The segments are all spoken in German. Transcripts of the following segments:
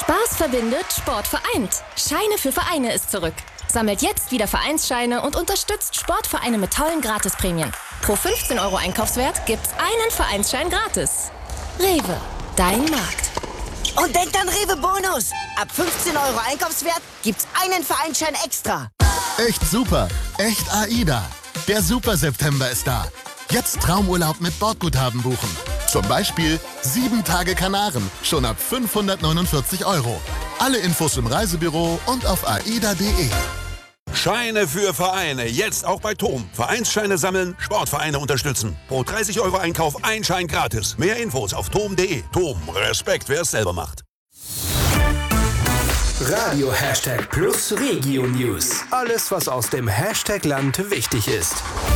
Spaß verbindet, Sport vereint. Scheine für Vereine ist zurück. Sammelt jetzt wieder Vereinsscheine und unterstützt Sportvereine mit tollen Gratisprämien. Pro 15 € Einkaufswert gibt's einen Vereinsschein gratis. Rewe, dein Markt. Und denkt an Rewe Bonus. Ab 15 € Einkaufswert gibt's einen Vereinsschein extra. Echt super, echt AIDA. Der Super September ist da. Jetzt Traumurlaub mit Bordguthaben buchen. Zum Beispiel 7 Tage Kanaren, schon ab 549 €. Alle Infos im Reisebüro und auf aida.de. Scheine für Vereine, jetzt auch bei TOM. Vereinsscheine sammeln, Sportvereine unterstützen. Pro 30 € Einkauf ein Schein gratis. Mehr Infos auf tom.de. TOM, Respekt, wer es selber macht. Radio #+ Regio News. Alles, was aus dem Hashtag-Land wichtig ist.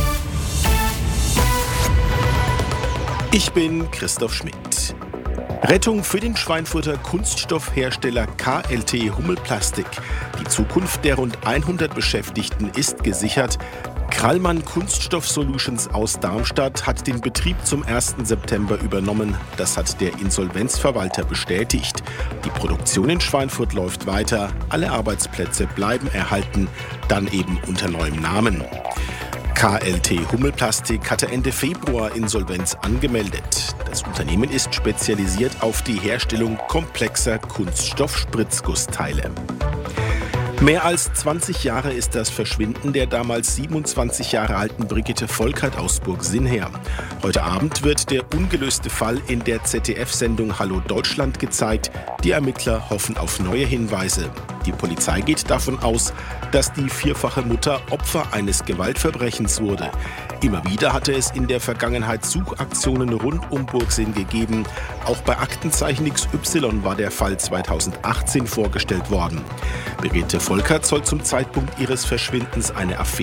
Ich bin Christoph Schmidt. Rettung für den Schweinfurter Kunststoffhersteller KLT Hummelplastik. Die Zukunft der rund 100 Beschäftigten ist gesichert. Krallmann Kunststoff Solutions aus Darmstadt hat den Betrieb zum 1. September übernommen. Das hat der Insolvenzverwalter bestätigt. Die Produktion in Schweinfurt läuft weiter. Alle Arbeitsplätze bleiben erhalten, dann eben unter neuem Namen. KLT Hummelplastik hatte Ende Februar Insolvenz angemeldet. Das Unternehmen ist spezialisiert auf die Herstellung komplexer Kunststoff-Spritzgussteile. Mehr als 20 Jahre ist das Verschwinden der damals 27 Jahre alten Brigitte Volkert aus Burgsinn her. Heute Abend wird der ungelöste Fall in der ZDF-Sendung Hallo Deutschland gezeigt. Die Ermittler hoffen auf neue Hinweise. Die Polizei geht davon aus, dass die vierfache Mutter Opfer eines Gewaltverbrechens wurde. Immer wieder hatte es in der Vergangenheit Suchaktionen rund um Burgsinn gegeben. Auch bei Aktenzeichen XY war der Fall 2018 vorgestellt worden. Brigitte Volkert soll zum Zeitpunkt ihres Verschwindens eine Affäre